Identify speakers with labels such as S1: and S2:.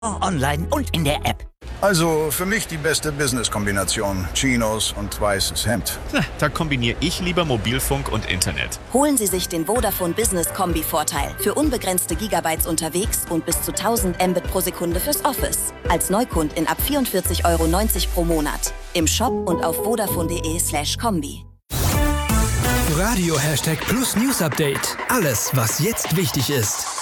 S1: online und in der App.
S2: Also für mich die beste Business-Kombination. Chinos und weißes Hemd.
S3: Da kombiniere ich lieber Mobilfunk und Internet.
S4: Holen Sie sich den Vodafone Business Kombi-Vorteil. Für unbegrenzte Gigabytes unterwegs und bis zu 1000 Mbit pro Sekunde fürs Office. Als Neukundin ab 44,90 € pro Monat. Im Shop und auf vodafone.de/kombi.
S5: Radio #Plus News Update. Alles, was jetzt wichtig ist.